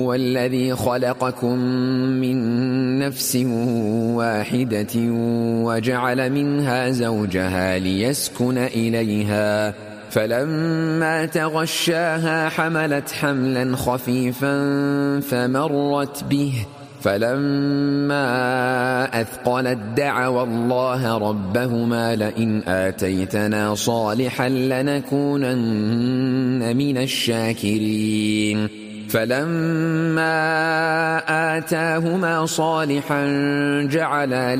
هو الذي خلقكم من نفس واحدة وجعل منها زوجها ليسكن إليها فلما تغشاها حملت حملا خفيفا فمرت به فلما أثقلت دعوا الله ربهما لئن آتيتنا صالحا لنكونن من الشاكرين فلما آتاهما صالحا جعلا